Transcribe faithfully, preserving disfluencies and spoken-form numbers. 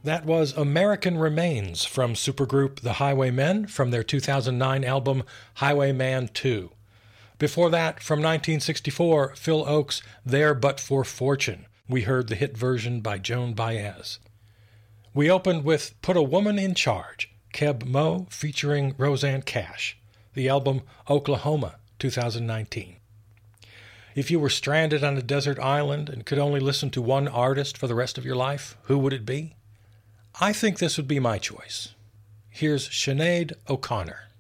That was American Remains from supergroup The Highwaymen from their two thousand nine album Highwayman two. Before that, from nineteen sixty-four, Phil Ochs' There But For Fortune. We heard the hit version by Joan Baez. We opened with Put a Woman in Charge, Keb Mo featuring Rosanne Cash, the album Oklahoma, two thousand nineteen. If you were stranded on a desert island and could only listen to one artist for the rest of your life, who would it be? I think this would be my choice. Here's Sinead O'Connor.